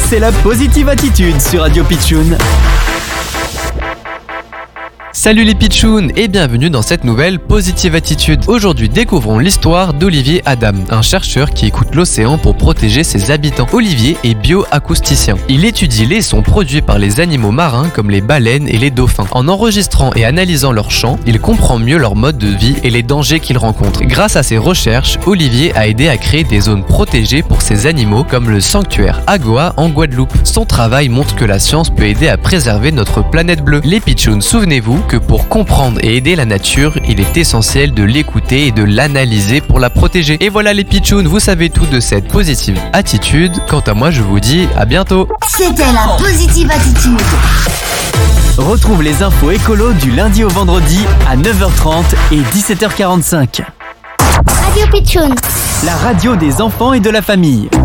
c'est la Positive Attitude sur Radio Pitchoun. Salut les pitchouns et bienvenue dans cette nouvelle Positive Attitude. Aujourd'hui, découvrons l'histoire d'Olivier Adam, un chercheur qui écoute l'océan pour protéger ses habitants. Olivier est bioacousticien. Il étudie les sons produits par les animaux marins comme les baleines et les dauphins. En enregistrant et analysant leurs chants, il comprend mieux leur mode de vie et les dangers qu'ils rencontrent. Grâce à ses recherches, Olivier a aidé à créer des zones protégées pour ces animaux comme le sanctuaire Agoa en Guadeloupe. Son travail montre que la science peut aider à préserver notre planète bleue. Les pitchouns, souvenez-vous que pour comprendre et aider la nature, il est essentiel de l'écouter et de l'analyser pour la protéger. Et voilà les pitchouns, vous savez tout de cette Positive Attitude. Quant à moi, je vous dis à bientôt. C'était la Positive Attitude. Retrouve les infos écolo du lundi au vendredi à 9h30 et 17h45. Radio Pitchoun. La radio des enfants et de la famille.